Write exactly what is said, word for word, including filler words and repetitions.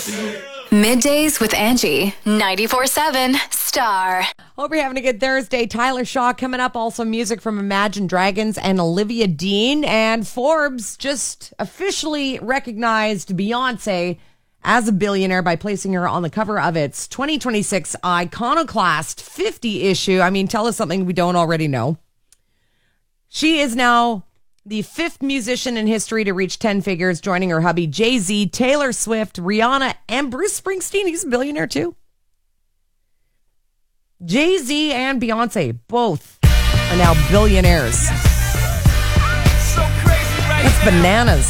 Middays with Angie, ninety-four seven Star. Hope you're having a good Thursday. Tyler Shaw coming up. Also music from Imagine Dragons and Olivia Dean. And Forbes just officially recognized Beyonce as a billionaire by placing her on the cover of its twenty twenty-six Iconoclast fifty issue. I mean, tell us something we don't already know. She is now the fifth musician in history to reach ten figures, joining her hubby Jay-Z, Taylor Swift, Rihanna, and Bruce Springsteen. He's a billionaire too. Jay-Z and Beyonce both are now billionaires. That's bananas.